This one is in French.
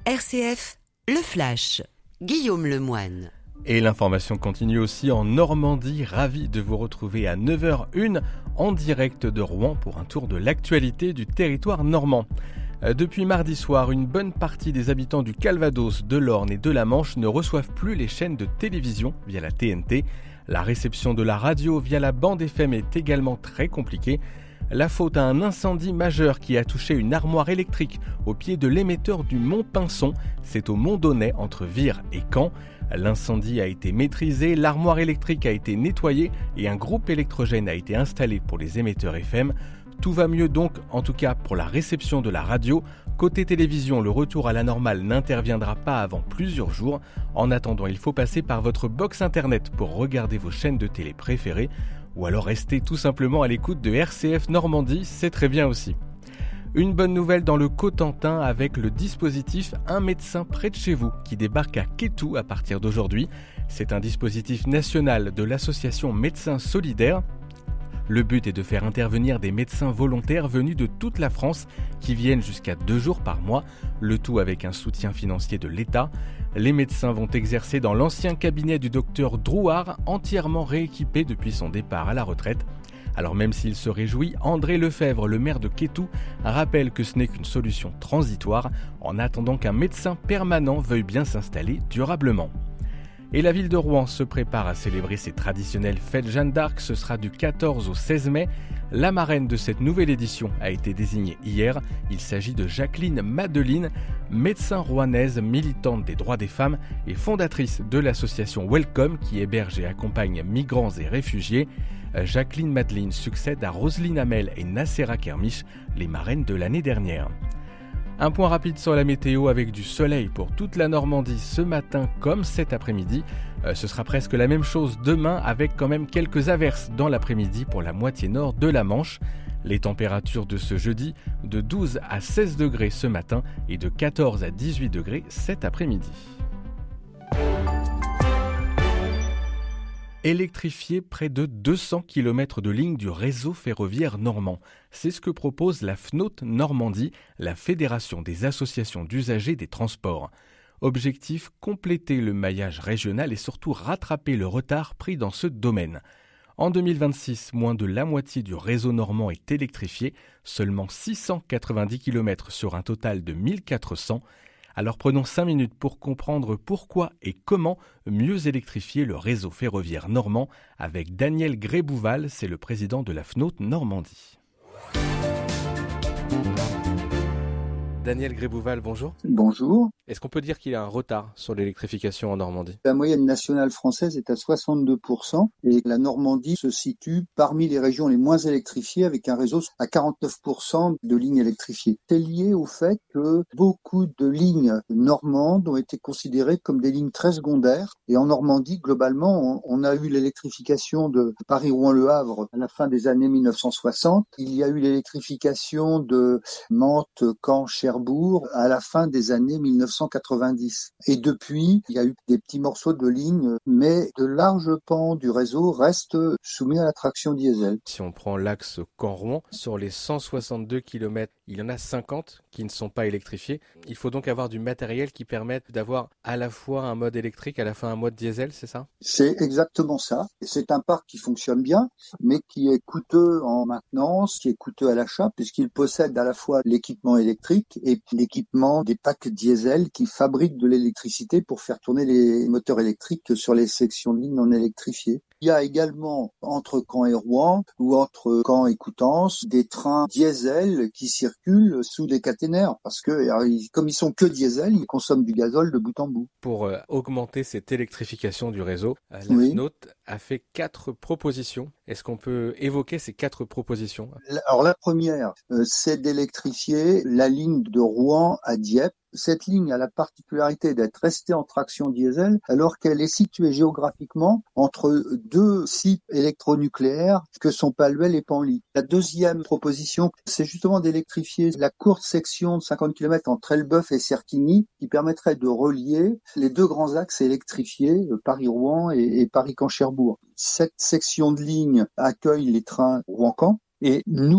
RCF, le Flash, Guillaume Lemoine. Et l'information continue aussi en Normandie. Ravi de vous retrouver à 9h01 en direct de Rouen pour un tour de l'actualité du territoire normand. Depuis mardi soir, une bonne partie des habitants du Calvados, de l'Orne et de la Manche ne reçoivent plus les chaînes de télévision via la TNT. La réception de la radio via la bande FM est également très compliquée. La faute à un incendie majeur qui a touché une armoire électrique au pied de l'émetteur du Mont Pinson. C'est au Mont-Donnay entre Vire et Caen. L'incendie a été maîtrisé, l'armoire électrique a été nettoyée et un groupe électrogène a été installé pour les émetteurs FM. Tout va mieux donc, en tout cas pour la réception de la radio. Côté télévision, le retour à la normale n'interviendra pas avant plusieurs jours. En attendant, il faut passer par votre box internet pour regarder vos chaînes de télé préférées. Ou alors rester tout simplement à l'écoute de RCF Normandie, c'est très bien aussi. Une bonne nouvelle dans le Cotentin avec le dispositif Un médecin près de chez vous qui débarque à Quétou à partir d'aujourd'hui. C'est un dispositif national de l'association Médecins Solidaires. Le but est de faire intervenir des médecins volontaires venus de toute la France qui viennent jusqu'à 2 jours par mois, le tout avec un soutien financier de l'État. Les médecins vont exercer dans l'ancien cabinet du docteur Drouard, entièrement rééquipé depuis son départ à la retraite. Alors même s'il se réjouit, André Lefebvre, le maire de Quétou, rappelle que ce n'est qu'une solution transitoire en attendant qu'un médecin permanent veuille bien s'installer durablement. Et la ville de Rouen se prépare à célébrer ses traditionnelles fêtes Jeanne d'Arc. Ce sera du 14 au 16 mai. La marraine de cette nouvelle édition a été désignée hier. Il s'agit de Jacqueline Madeline, médecin rouennaise, militante des droits des femmes et fondatrice de l'association Welcome qui héberge et accompagne migrants et réfugiés. Jacqueline Madeline succède à Roselyne Hamel et Nacera Kermiche, les marraines de l'année dernière. Un point rapide sur la météo avec du soleil pour toute la Normandie ce matin comme cet après-midi. Ce sera presque la même chose demain avec quand même quelques averses dans l'après-midi pour la moitié nord de la Manche. Les températures de ce jeudi de 12 à 16 degrés ce matin et de 14 à 18 degrés cet après-midi. Électrifier près de 200 km de lignes du réseau ferroviaire normand. C'est ce que propose la FNOT Normandie, la Fédération des associations d'usagers des transports. Objectif, compléter le maillage régional et surtout rattraper le retard pris dans ce domaine. En 2026, moins de la moitié du réseau normand est électrifié, seulement 690 km sur un total de 1400. Alors prenons 5 minutes pour comprendre pourquoi et comment mieux électrifier le réseau ferroviaire normand avec Daniel Grébouval, c'est le président de la FNOT Normandie. Daniel Grébouval, bonjour. Bonjour. Est-ce qu'on peut dire qu'il y a un retard sur l'électrification en Normandie ? La moyenne nationale française est à 62% et la Normandie se situe parmi les régions les moins électrifiées avec un réseau à 49% de lignes électrifiées. C'est lié au fait que beaucoup de lignes normandes ont été considérées comme des lignes très secondaires et en Normandie, globalement, on a eu l'électrification de Paris-Rouen-Le Havre à la fin des années 1960. Il y a eu l'électrification de Mantes, Caen, Cherbourg à la fin des années 1990. Et depuis, il y a eu des petits morceaux de lignes, mais de larges pans du réseau restent soumis à la traction diesel. Si on prend l'axe Caen-Rouen, sur les 162 km, il y en a 50 qui ne sont pas électrifiés. Il faut donc avoir du matériel qui permette d'avoir à la fois un mode électrique, à la fois un mode diesel, c'est ça ? C'est exactement ça. C'est un parc qui fonctionne bien, mais qui est coûteux en maintenance, qui est coûteux à l'achat, puisqu'il possède à la fois l'équipement électrique et l'équipement des packs diesel qui fabriquent de l'électricité pour faire tourner les moteurs électriques sur les sections de lignes non électrifiées. Il y a également entre Caen et Rouen ou entre Caen et Coutances des trains diesel qui circulent sous des caténaires parce que comme ils sont que diesel, ils consomment du gazole de bout en bout. Pour augmenter cette électrification du réseau, la FNOT a fait 4 propositions. Est-ce qu'on peut évoquer ces 4 propositions ? Alors la première, c'est d'électrifier la ligne de Rouen à Dieppe. Cette ligne a la particularité d'être restée en traction diesel alors qu'elle est située géographiquement entre 2 sites électronucléaires que sont Paluel et Penly. La deuxième proposition, c'est justement d'électrifier la courte section de 50 km entre Elbeuf et Cerquigny qui permettrait de relier les 2 grands axes électrifiés, Paris-Rouen et Paris-Caen-Cherbourg. Cette section de ligne accueille les trains Rouen-Caen et nous